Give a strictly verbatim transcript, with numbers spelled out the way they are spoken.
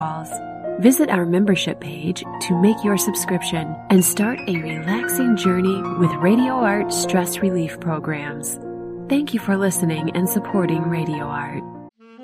calls. Visit our membership page to make your subscription and start a relaxing journey with Radio Art stress relief programs. Thank you for listening and supporting Radio Art.